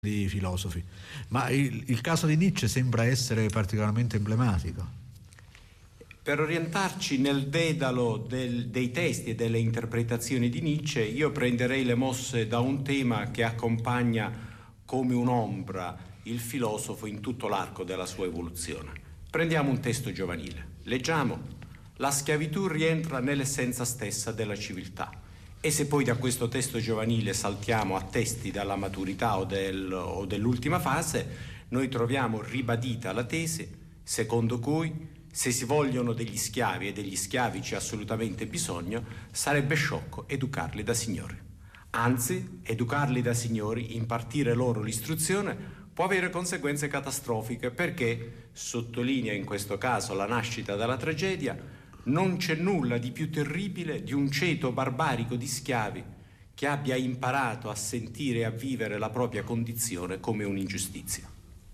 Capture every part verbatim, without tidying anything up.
di filosofi, ma il, il caso di Nietzsche sembra essere particolarmente emblematico. Per orientarci nel dedalo del, dei testi e delle interpretazioni di Nietzsche, io prenderei le mosse da un tema che accompagna come un'ombra il filosofo in tutto l'arco della sua evoluzione. Prendiamo un testo giovanile, leggiamo: la schiavitù rientra nell'essenza stessa della civiltà. E se poi da questo testo giovanile saltiamo a testi dalla maturità o, del, o dell'ultima fase, noi troviamo ribadita la tesi secondo cui se si vogliono degli schiavi, e degli schiavi c'è assolutamente bisogno, sarebbe sciocco educarli da signori. Anzi, educarli da signori, impartire loro l'istruzione, può avere conseguenze catastrofiche, perché, sottolinea in questo caso la nascita della tragedia, non c'è nulla di più terribile di un ceto barbarico di schiavi che abbia imparato a sentire e a vivere la propria condizione come un'ingiustizia.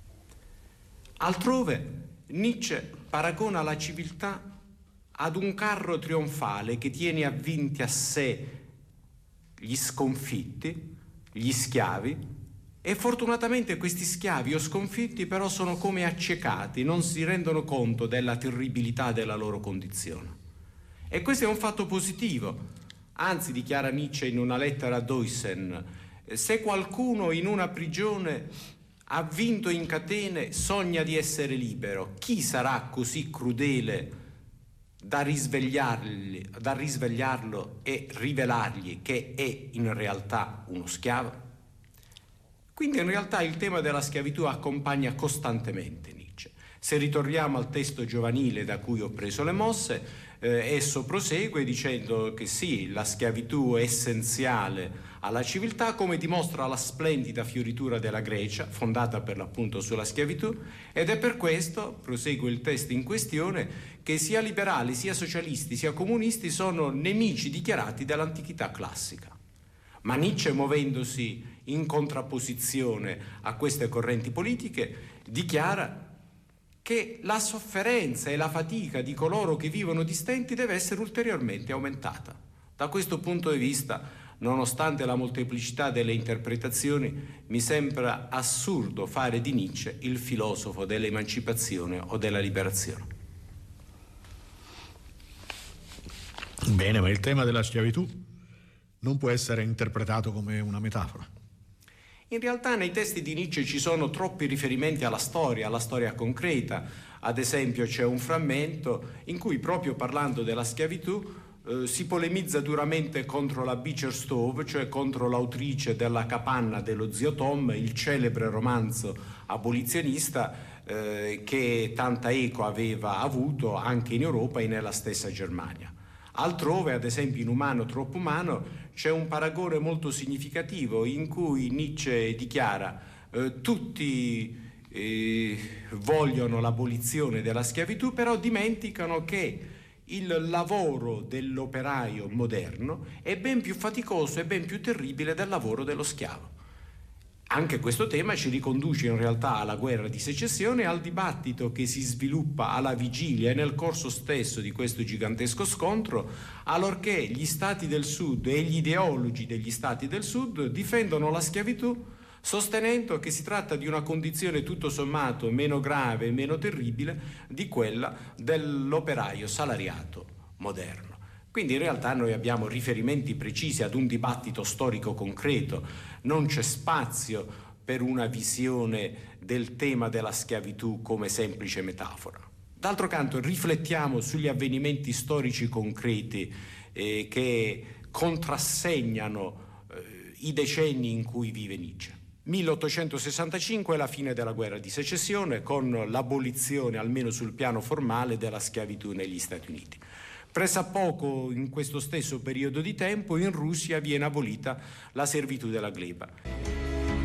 Altrove Nietzsche paragona la civiltà ad un carro trionfale che tiene avvinti a sé gli sconfitti, gli schiavi, e fortunatamente questi schiavi o sconfitti però sono come accecati, non si rendono conto della terribilità della loro condizione. E questo è un fatto positivo. Anzi, dichiara Nietzsche in una lettera a Deussen, se qualcuno in una prigione avvinto in catene sogna di essere libero, chi sarà così crudele da risvegliargli, da risvegliarlo e rivelargli che è in realtà uno schiavo? Quindi in realtà il tema della schiavitù accompagna costantemente Nietzsche. Se ritorniamo al testo giovanile da cui ho preso le mosse, eh, esso prosegue dicendo che sì, la schiavitù è essenziale alla civiltà, come dimostra la splendida fioritura della Grecia, fondata per l'appunto sulla schiavitù, ed è per questo, prosegue il testo in questione, che sia liberali, sia socialisti, sia comunisti sono nemici dichiarati dell'antichità classica. Ma Nietzsche, muovendosi in contrapposizione a queste correnti politiche, dichiara che la sofferenza e la fatica di coloro che vivono di stenti deve essere ulteriormente aumentata. Da questo punto di vista, nonostante la molteplicità delle interpretazioni, mi sembra assurdo fare di Nietzsche il filosofo dell'emancipazione o della liberazione. Bene, ma il tema della schiavitù non può essere interpretato come una metafora. In realtà nei testi di Nietzsche ci sono troppi riferimenti alla storia, alla storia concreta. Ad esempio c'è un frammento in cui, proprio parlando della schiavitù, eh, si polemizza duramente contro la Beecher Stowe, cioè contro l'autrice della Capanna dello zio Tom, il celebre romanzo abolizionista eh, che tanta eco aveva avuto anche in Europa e nella stessa Germania. Altrove, ad esempio in Umano troppo umano, c'è un paragone molto significativo in cui Nietzsche dichiara eh, tutti eh, vogliono l'abolizione della schiavitù, però dimenticano che il lavoro dell'operaio moderno è ben più faticoso e ben più terribile del lavoro dello schiavo. Anche questo tema ci riconduce in realtà alla guerra di secessione e al dibattito che si sviluppa alla vigilia e nel corso stesso di questo gigantesco scontro, allorché gli stati del sud e gli ideologi degli stati del sud difendono la schiavitù, sostenendo che si tratta di una condizione tutto sommato meno grave e meno terribile di quella dell'operaio salariato moderno. Quindi in realtà noi abbiamo riferimenti precisi ad un dibattito storico concreto, non c'è spazio per una visione del tema della schiavitù come semplice metafora. D'altro canto riflettiamo sugli avvenimenti storici concreti eh, che contrassegnano eh, i decenni in cui vive Nietzsche. milleottocentosessantacinque è la fine della guerra di secessione, con l'abolizione, almeno sul piano formale, della schiavitù negli Stati Uniti. Pressappoco in questo stesso periodo di tempo in Russia viene abolita la servitù della gleba.